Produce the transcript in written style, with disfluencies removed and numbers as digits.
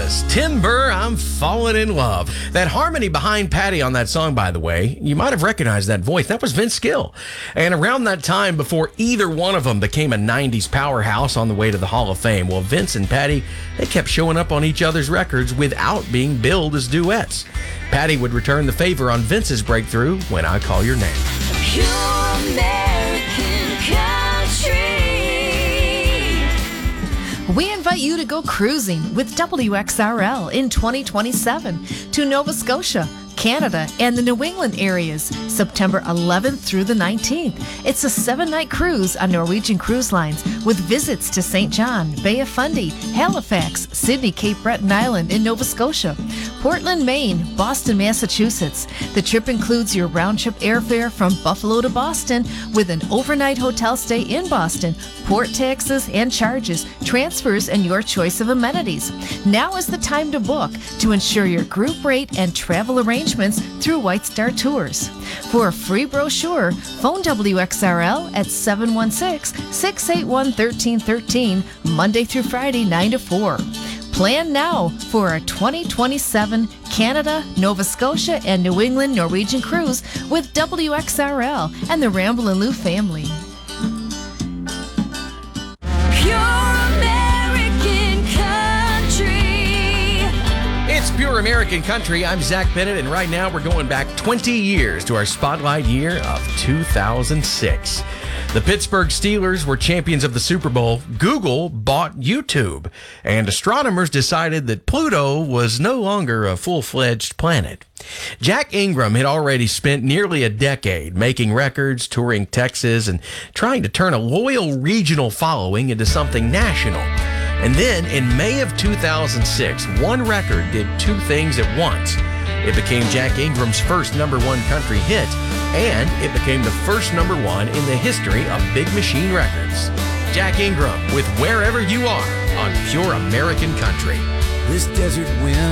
Fabulous. Tim Burr, I'm Falling in Love. That harmony behind Patty on that song, by the way, you might have recognized that voice. That was Vince Gill. And around that time, before either one of them became a 90s powerhouse on the way to the Hall of Fame, well, Vince and Patty, they kept showing up on each other's records without being billed as duets. Patty would return the favor on Vince's breakthrough, When I Call Your Name. Pure American country. We invite you to go cruising with WXRL in 2027 to Nova Scotia, Canada, and the New England areas, September 11th through the 19th. It's a 7-night cruise on Norwegian Cruise Lines with visits to St. John, Bay of Fundy, Halifax, Sydney, Cape Breton Island, and Nova Scotia, Portland, Maine, Boston, Massachusetts. The trip includes your round-trip airfare from Buffalo to Boston with an overnight hotel stay in Boston, port taxes and charges, transfers, and your choice of amenities. Now is the time to book to ensure your group rate and travel arrangements through White Star Tours. For a free brochure, phone WXRL at 716-681-1313, Monday through Friday, 9 to 4. Plan now for our 2027 Canada, Nova Scotia, and New England Norwegian cruise with WXRL and the Ramble and Lou family. It's Pure American Country. I'm Zach Bennett, and right now we're going back 20 years to our spotlight year of 2006. The Pittsburgh Steelers were champions of the Super Bowl. Google bought YouTube, and astronomers decided that Pluto was no longer a full-fledged planet. Jack Ingram had already spent nearly a decade making records, touring Texas, and trying to turn a loyal regional following into something national. And then, in May of 2006, one record did two things at once. It became Jack Ingram's first #1 country hit, and it became the first #1 in the history of Big Machine Records. Jack Ingram with Wherever You Are on Pure American Country. This desert wind